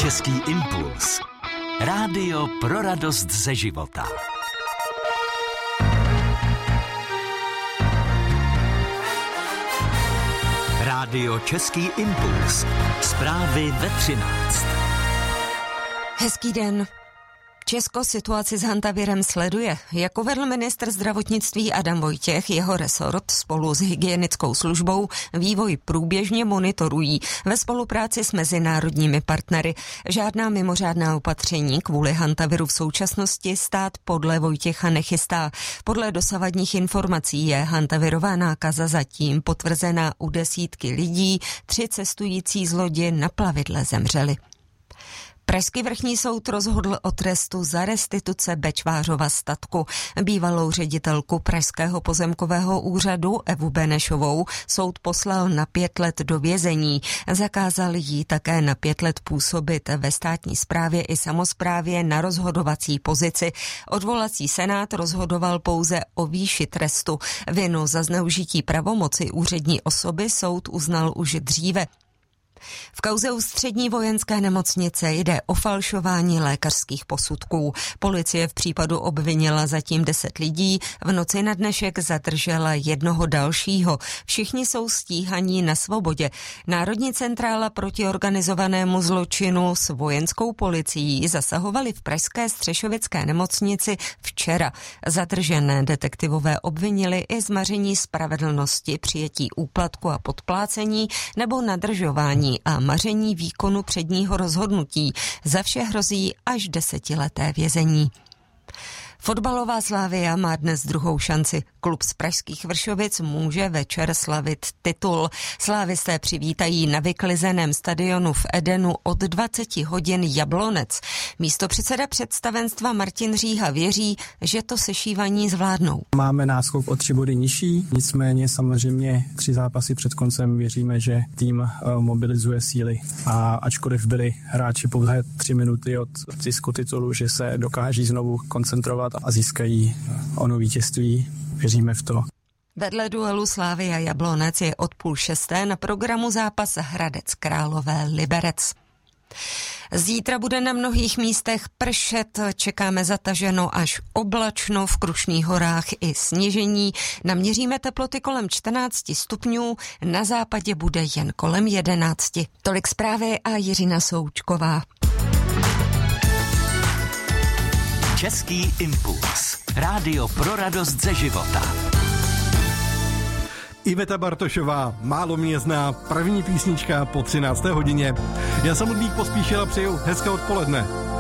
Český impuls. Rádio pro radost ze života. Rádio Český impuls. Zprávy ve 13. Hezký den. Česko situaci s hantavirem sleduje. Jak uvedl ministr zdravotnictví Adam Vojtěch, jeho resort spolu s hygienickou službou vývoj průběžně monitorují ve spolupráci s mezinárodními partnery. Žádná mimořádná opatření kvůli hantaviru v současnosti stát podle Vojtěcha nechystá. Podle dosavadních informací je hantavirová nákaza zatím potvrzená u desítky lidí, 3 cestující z lodě na plavidle zemřeli. Pražský vrchní soud rozhodl o trestu za restituce Bečvářova statku. Bývalou ředitelku Pražského pozemkového úřadu Evu Benešovou soud poslal na 5 let do vězení. Zakázal jí také na 5 let působit ve státní správě i samosprávě na rozhodovací pozici. Odvolací senát rozhodoval pouze o výši trestu. Vinu za zneužití pravomoci úřední osoby soud uznal už dříve. V kauze Ústřední vojenské nemocnice jde o falšování lékařských posudků. Policie v případu obvinila zatím 10 lidí, v noci na dnešek zadržela jednoho dalšího. Všichni jsou stíhaní na svobodě. Národní centrála proti organizovanému zločinu s vojenskou policií zasahovali v pražské Střešovické nemocnici včera. Zadržené detektivové obvinili i z maření spravedlnosti, přijetí úplatku a podplácení nebo nadržování a maření výkonu předního rozhodnutí. Za vše hrozí až 10leté vězení. Fotbalová Slavia má dnes druhou šanci. Klub z pražských Vršovic může večer slavit titul. Slávisté přivítají na vyklizeném stadionu v Edenu od 20 hodin Jablonec. Místopředseda představenstva Martin Říha věří, že to sešívaní zvládnou. Máme náskok o 3 body nižší, nicméně samozřejmě 3 zápasy před koncem věříme, že tým mobilizuje síly. A ačkoliv byli hráči pouze 3 minuty od zisku titulu, že se dokáží znovu koncentrovat a získají ono vítězství. Věříme v to. Vedle duelu Slavia Jablonec je od 5:30 na programu zápas Hradec Králové Liberec. Zítra bude na mnohých místech pršet, čekáme zataženo až oblačno, v Krušných horách i sněžení. Naměříme teploty kolem 14 stupňů, na západě bude jen kolem 11. Tolik zprávy a Jiřina Součková. Český impuls. Rádio pro radost ze života. Iveta Bartošová, málo mě zná, první písnička po 13. hodině. Já jsem Ludvík Pospíšil a přeju hezké odpoledne.